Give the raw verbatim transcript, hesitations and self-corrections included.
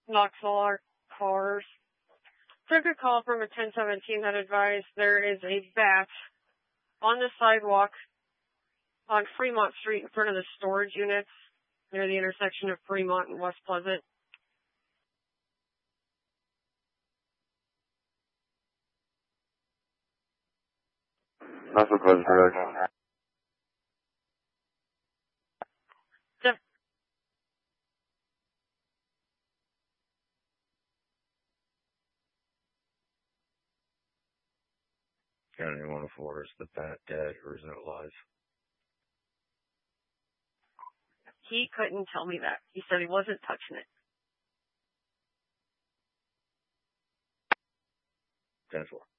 Knoxville cars. Took a call from a ten seventeen that advised there is a bat on the sidewalk on Fremont Street in front of the storage units near the intersection of Fremont and West Pleasant. That's what Pleasant production. Def- County one oh four, is the bat dead or is it alive? He couldn't tell me that. He said he wasn't touching it. ten four.